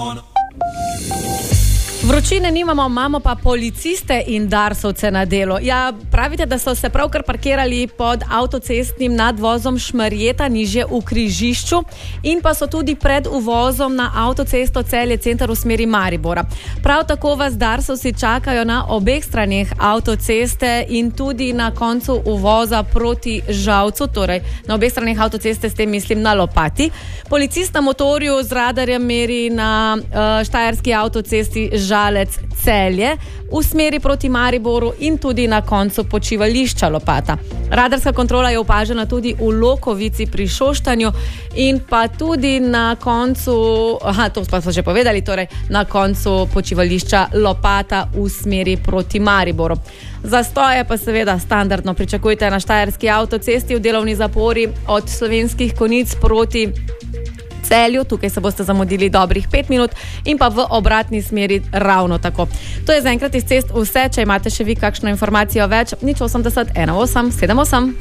Vročine nimamo, imamo pa policiste in darsovce na delo. Ja, pravite, da so se pravkar parkirali pod avtocestnim nadvozom Šmarjeta nižje v križišču in pa so tudi pred uvozom na avtocesto Celje center v smeri Maribora. Prav tako vas darsovci čakajo na obeh straneh avtoceste in tudi na koncu uvoza proti Žalcu, torej na obeh straneh avtoceste, s tem mislim na Lopati. Policist na motorju z radarjem meri na štajerski avtocesti Žalec Celje v smeri proti Mariboru in tudi na koncu počivališča Lopata. Radarska kontrola je opažena tudi v Lokovici pri Šoštanju in pa tudi na koncu, to pa so že povedali, torej na koncu počivališča Lopata v smeri proti Mariboru. Zastoje pa seveda standardno pričakujte na štajerski avtocesti v delovni zapori od Slovenskih Konjic proti Celju, tukaj se boste zamudili dobrih 5 minut in pa v obratni smeri ravno tako. To je zaenkrat iz cest vse, če imate še vi kakšno informacijo več, 080 18 78.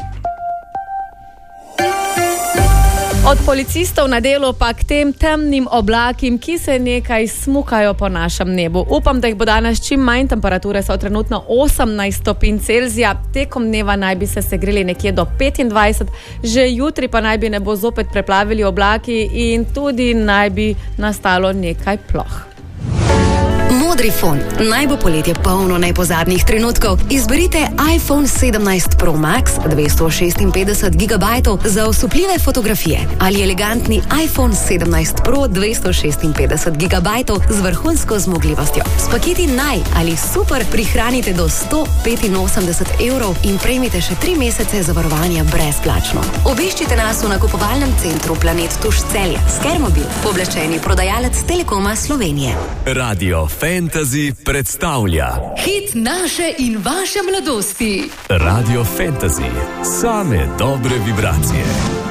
Od policistov na delo pa k tem temnim oblakim, ki se nekaj smukajo po našem nebu. Upam, da jih bo danes čim manj, temperature so trenutno 18 stopinj Celzija, tekom dneva naj bi se segreli nekje do 25, že jutri pa naj bi nebo zopet preplavili oblaki in tudi naj bi nastalo nekaj ploh. Modrifon. Naj bo poletje polno nepozabnih trenutkov. Izberite iPhone 17 Pro Max 256 GB za osupljive fotografije ali elegantni iPhone 17 Pro 256 GB z vrhunsko zmogljivostjo. S paketi Naj ali Super prihranite do 185 evrov in prejmite še 3 mesece zavarovanja brezplačno. Obiščite nas v nakupovalnem centru Planet Tuš Celje. Skermobil, pooblaščeni prodajalec Telekoma Slovenije. Radio Fantasy predstavlja hit naše in vaše mladosti. Radio Fantasy. Same dobre vibracije.